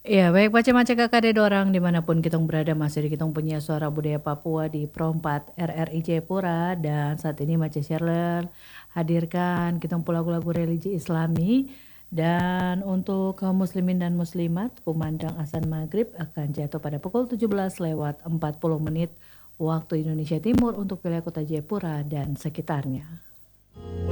Iya, baik macam-macam Kakak dorang dimanapun kitong berada masih di kitong punya Suara Budaya Papua di Pro 4 RRI Jayapura dan saat ini Mace Sherler hadirkan kitong pu lagu-lagu religi Islami dan untuk kaum muslimin dan muslimat kumandang azan maghrib akan jatuh pada pukul 17:40 waktu Indonesia Timur untuk wilayah kota Jayapura dan sekitarnya.